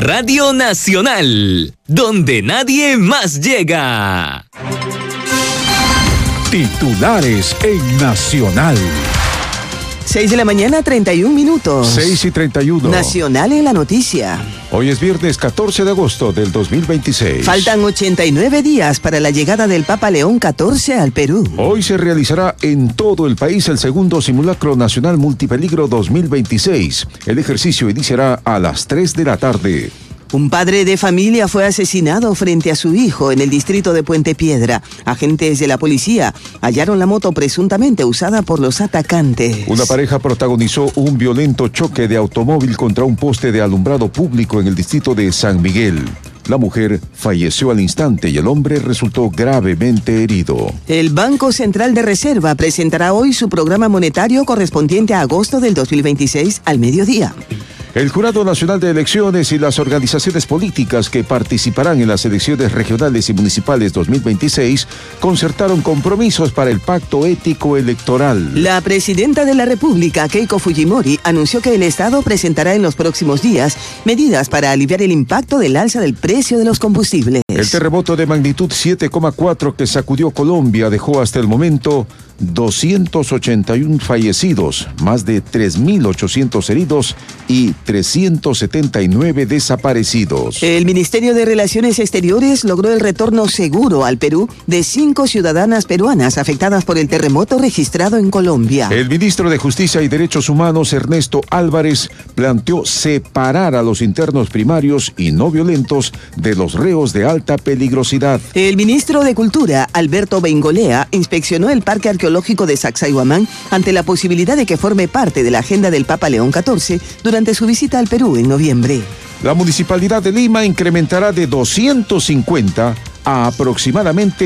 Radio Nacional, donde nadie más llega. Titulares en Nacional. 6:31 a.m. 6:31. Nacional en la noticia. Hoy es viernes 14 de agosto del 2026. Faltan 89 días para la llegada del Papa León XIV al Perú. Hoy se realizará en todo el país el segundo simulacro nacional multipeligro 2026. El ejercicio iniciará a las 3 de la tarde. Un padre de familia fue asesinado frente a su hijo en el distrito de Puente Piedra. Agentes de la policía hallaron la moto presuntamente usada por los atacantes. Una pareja protagonizó un violento choque de automóvil contra un poste de alumbrado público en el distrito de San Miguel. La mujer falleció al instante y el hombre resultó gravemente herido. El Banco Central de Reserva presentará hoy su programa monetario correspondiente a agosto del 2026 al mediodía. El Jurado Nacional de Elecciones y las organizaciones políticas que participarán en las elecciones regionales y municipales 2026 concertaron compromisos para el pacto ético electoral. La presidenta de la República, Keiko Fujimori, anunció que el Estado presentará en los próximos días medidas para aliviar el impacto del alza del precio de los combustibles. El terremoto de magnitud 7,4 que sacudió Colombia dejó hasta el momento 281 fallecidos, más de 3.800 heridos y 379 desaparecidos. El Ministerio de Relaciones Exteriores logró el retorno seguro al Perú de 5 ciudadanas peruanas afectadas por el terremoto registrado en Colombia. El ministro de Justicia y Derechos Humanos, Ernesto Álvarez, planteó separar a los internos primarios y no violentos de los reos de alta peligrosidad. El ministro de Cultura, Alberto Bengolea, inspeccionó el Parque Arqueológico de Sacsayhuamán ante la posibilidad de que forme parte de la agenda del Papa León XIV durante su visita al Perú en noviembre. La Municipalidad de Lima incrementará de 250 a aproximadamente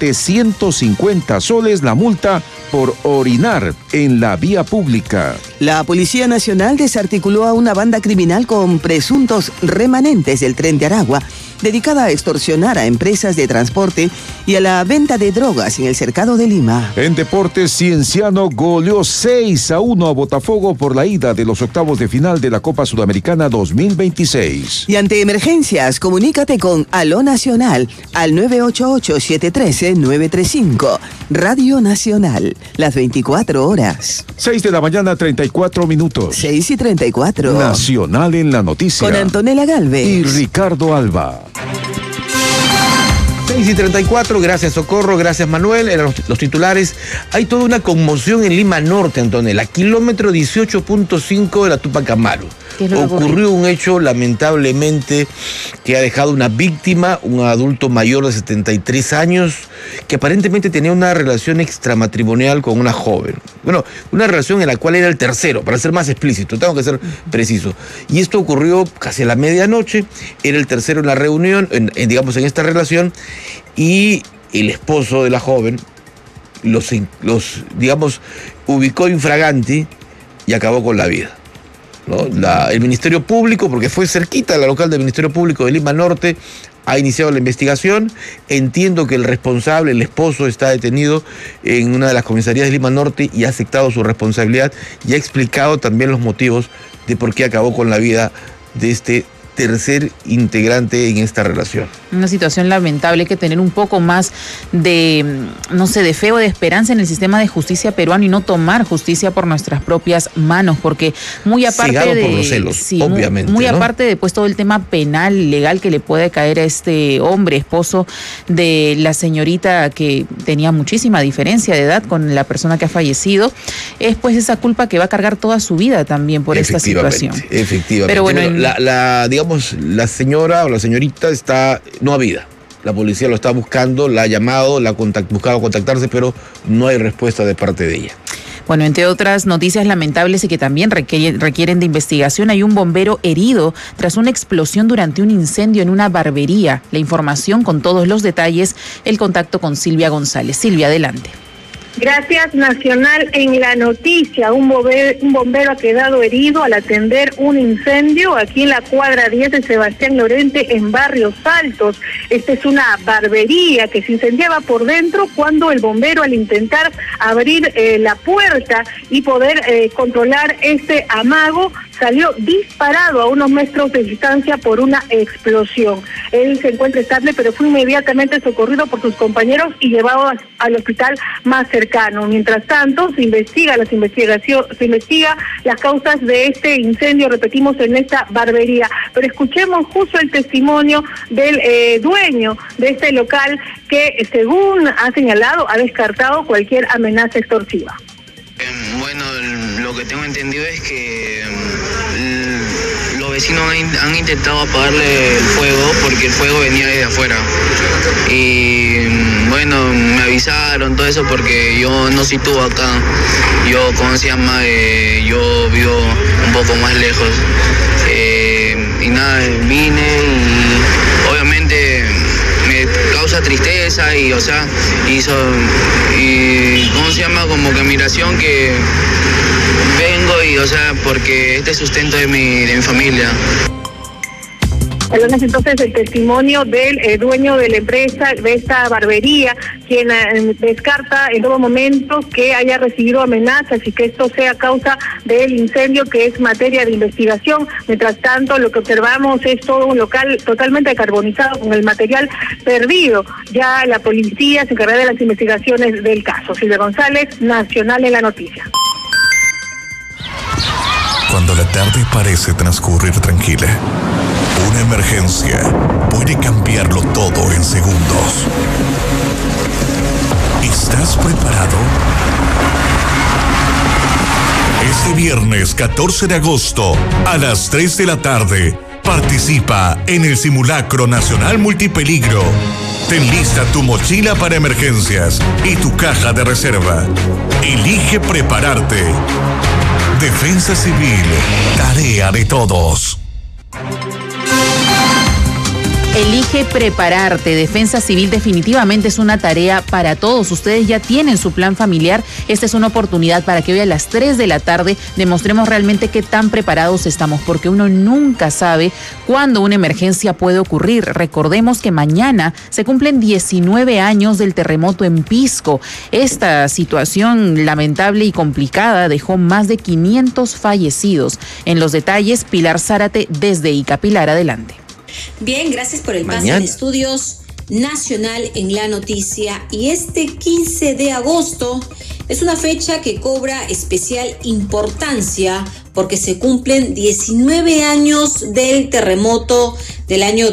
750 soles la multa por orinar en la vía pública. La Policía Nacional desarticuló a una banda criminal con presuntos remanentes del Tren de Aragua, dedicada a extorsionar a empresas de transporte y a la venta de drogas en el cercado de Lima. En deportes, Cienciano goleó 6-1 a Botafogo por la ida de los octavos de final de la Copa Sudamericana 2026. Y ante emergencias, comunícate con Aló Nacional al 988-713-935. Radio Nacional, las 24 horas. 6:34 a.m. 6:34. Nacional en la noticia. Con Antonella Galvez y Ricardo Alba. 6:34, gracias Socorro, gracias Manuel. Eran los titulares. Hay toda una conmoción en Lima Norte, Antonella, kilómetro 18.5 de la Túpac Amaru. Ocurrió un hecho lamentablemente que ha dejado una víctima, un adulto mayor de 73 años, que aparentemente tenía una relación extramatrimonial con una joven. Bueno, una relación en la cual era el tercero, para ser más explícito, tengo que ser preciso. Y esto ocurrió casi a la medianoche, era el tercero en la reunión, en esta relación, y el esposo de la joven los ubicó infraganti y acabó con la vida. ¿No? El Ministerio Público, porque fue cerquita la local del Ministerio Público de Lima Norte, ha iniciado la investigación. Entiendo que el responsable, el esposo, está detenido en una de las comisarías de Lima Norte y ha aceptado su responsabilidad y ha explicado también los motivos de por qué acabó con la vida de este tercer integrante en esta relación. Una situación lamentable, hay que tener un poco más de, de fe o de esperanza en el sistema de justicia peruano y no tomar justicia por nuestras propias manos, porque muy aparte cegado por los celos, sí, obviamente, muy ¿no? aparte de todo el tema penal, legal que le puede caer a este hombre, esposo de la señorita que tenía muchísima diferencia de edad con la persona que ha fallecido, es pues esa culpa que va a cargar toda su vida también por esta situación. Efectivamente. Pero bueno, la señora o la señorita está no habida. La policía lo está buscando, la ha llamado, buscado contactarse, pero no hay respuesta de parte de ella. Bueno, entre otras noticias lamentables y que también requieren de investigación, hay un bombero herido tras una explosión durante un incendio en una barbería. La información con todos los detalles, el contacto con Silvia González. Silvia, adelante. Gracias, Nacional en la noticia. Un bombero ha quedado herido al atender un incendio aquí en la cuadra 10 de Sebastián Lorente en Barrios Altos. Esta es una barbería que se incendiaba por dentro cuando el bombero, al intentar abrir la puerta y poder controlar este amago, salió disparado a unos metros de distancia por una explosión. Él se encuentra estable, pero fue inmediatamente socorrido por sus compañeros y llevado al hospital más cercano. Mientras tanto, se investiga las causas de este incendio, repetimos, en esta barbería. Pero escuchemos justo el testimonio del dueño de este local que, según ha señalado, ha descartado cualquier amenaza extorsiva. Bueno, lo que tengo entendido es que los vecinos han intentado apagarle el fuego porque el fuego venía desde afuera. Y bueno, me avisaron todo eso porque yo no sitúo acá. Yo, ¿cómo se llama? Yo vivo un poco más lejos. Y nada, vine y obviamente me causa tristeza y, o sea, ¿cómo se llama? Como que admiración que vengo y, o sea, porque este es sustento de mi familia. Entonces el testimonio del dueño de la empresa, de esta barbería, quien descarta en todo momento que haya recibido amenazas y que esto sea causa del incendio, que es materia de investigación. Mientras tanto, lo que observamos es todo un local totalmente carbonizado con el material perdido. Ya la policía se encargará de las investigaciones del caso. Silvia González, Nacional en la Noticia. Cuando la tarde parece transcurrir tranquila, una emergencia puede cambiarlo todo en segundos. ¿Estás preparado? Este viernes 14 de agosto a las 3 de la tarde, participa en el Simulacro Nacional Multipeligro. Ten lista tu mochila para emergencias y tu caja de reserva. Elige prepararte. Defensa Civil, tarea de todos. Elige prepararte. Defensa Civil definitivamente es una tarea para todos. Ustedes ya tienen su plan familiar. Esta es una oportunidad para que hoy a las 3 de la tarde demostremos realmente qué tan preparados estamos, porque uno nunca sabe cuándo una emergencia puede ocurrir. Recordemos que mañana se cumplen 19 años del terremoto en Pisco. Esta situación lamentable y complicada dejó más de 500 fallecidos. En los detalles, Pilar Zárate desde Ica. Pilar, adelante. Bien, gracias por el pase en Estudios Nacional en la Noticia. Y este 15 de agosto es una fecha que cobra especial importancia porque se cumplen 19 años del terremoto del año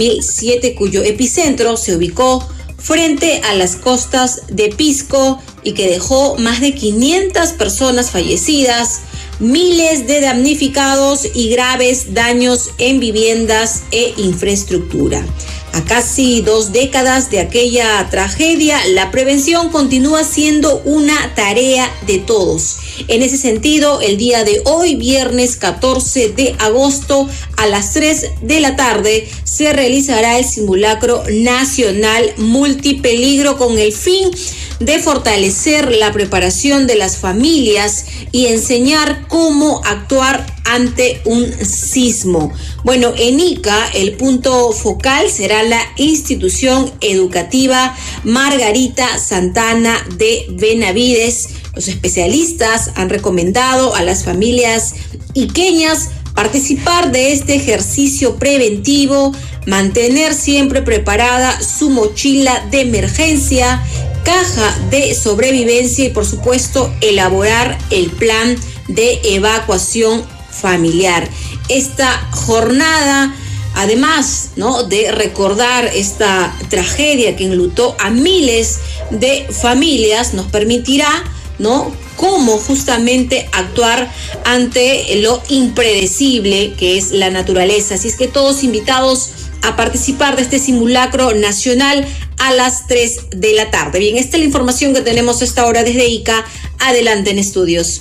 2007, cuyo epicentro se ubicó frente a las costas de Pisco y que dejó más de 500 personas fallecidas, miles de damnificados y graves daños en viviendas e infraestructura. A casi 2 décadas de aquella tragedia, la prevención continúa siendo una tarea de todos. En ese sentido, el día de hoy, viernes 14 de agosto, a las 3 de la tarde, se realizará el Simulacro Nacional Multipeligro con el fin de fortalecer la preparación de las familias y enseñar cómo actuar ante un sismo. Bueno, en Ica el punto focal será la institución educativa Margarita Santana de Benavides. Los especialistas han recomendado a las familias iqueñas participar de este ejercicio preventivo, mantener siempre preparada su mochila de emergencia, caja de sobrevivencia y, por supuesto, elaborar el plan de evacuación familiar. Esta jornada, además, ¿no?, de recordar esta tragedia que enlutó a miles de familias, nos permitirá, ¿no?, cómo justamente actuar ante lo impredecible que es la naturaleza. Así es que todos invitados a participar de este simulacro nacional a las 3 de la tarde. Bien, esta es la información que tenemos a esta hora desde Ica. Adelante en estudios.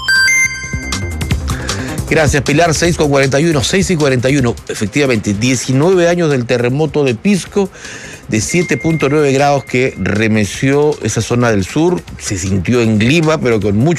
Gracias, Pilar. 6:41. Efectivamente, 19 años del terremoto de Pisco, de 7.9 grados que remeció esa zona del sur. Se sintió en Lima, pero con mucho